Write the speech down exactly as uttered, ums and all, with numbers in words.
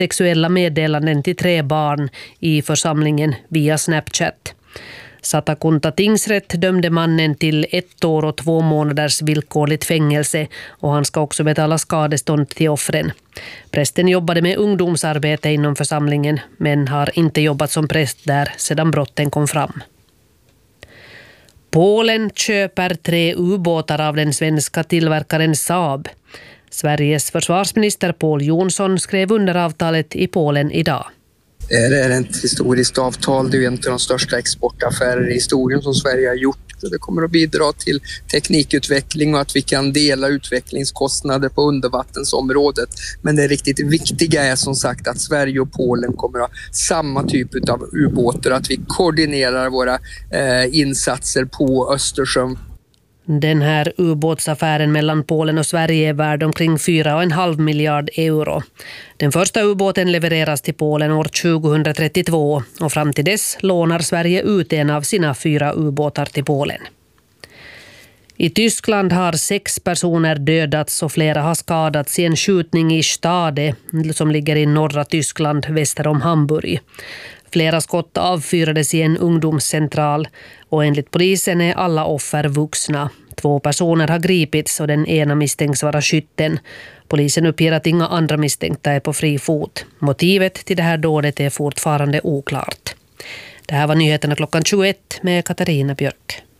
sexuella meddelanden till tre barn i församlingen via Snapchat. Satakunta tingsrätt dömde mannen till ett år och två månaders villkorligt fängelse och han ska också betala skadestånd till offren. Prästen jobbade med ungdomsarbete inom församlingen men har inte jobbat som präst där sedan brotten kom fram. Polen köper tre ubåtar av den svenska tillverkaren Saab. Sveriges försvarsminister Pål Jonsson skrev under avtalet i Polen idag. Det är ett historiskt avtal. Det är en av de största exportaffärer i historien som Sverige har gjort. Det kommer att bidra till teknikutveckling och att vi kan dela utvecklingskostnader på undervattensområdet. Men det riktigt viktiga är som sagt att Sverige och Polen kommer att ha samma typ av ubåtar. Att vi koordinerar våra eh, insatser på Östersjön. Den här ubåtsaffären mellan Polen och Sverige är värd omkring fyra komma fem miljard euro. Den första ubåten levereras till Polen år tjugohundratrettiotvå och fram till dess lånar Sverige ut en av sina fyra ubåtar till Polen. I Tyskland har sex personer dödats och flera har skadats i en skjutning i Stade som ligger i norra Tyskland väster om Hamburg. Flera skott avfyrades i en ungdomscentral och enligt polisen är alla offer vuxna. Två personer har gripits och den ena misstänks vara skytten. Polisen uppger att inga andra misstänkta är på fri fot. Motivet till det här dådet är fortfarande oklart. Det här var nyheterna klockan tjugoett med Katarina Björk.